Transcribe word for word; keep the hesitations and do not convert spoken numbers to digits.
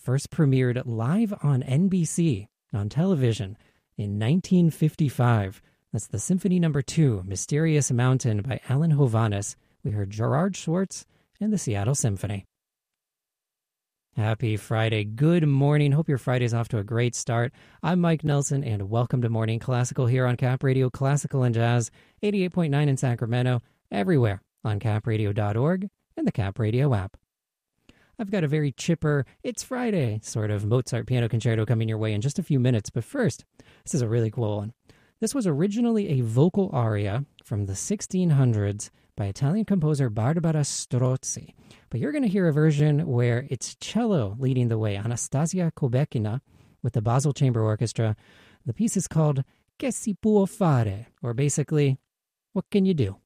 first premiered live on N B C on television in nineteen fifty-five. That's the Symphony Number two, Mysterious Mountain by Alan Hovhaness. We heard Gerard Schwartz and the Seattle Symphony. Happy Friday. Good morning. Hope your Friday's off to a great start. I'm Mike Nelson, and welcome to Morning Classical here on Cap Radio Classical and Jazz, eighty-eight point nine in Sacramento, everywhere on cap radio dot org and the Cap Radio app. I've got a very chipper, it's Friday, sort of Mozart piano concerto coming your way in just a few minutes, but first, this is a really cool one. This was originally a vocal aria from the sixteen hundreds by Italian composer Barbara Strozzi. But you're going to hear a version where it's cello leading the way, Anastasia Kobekina, with the Basel Chamber Orchestra. The piece is called Che si può fare, or basically, what can you do?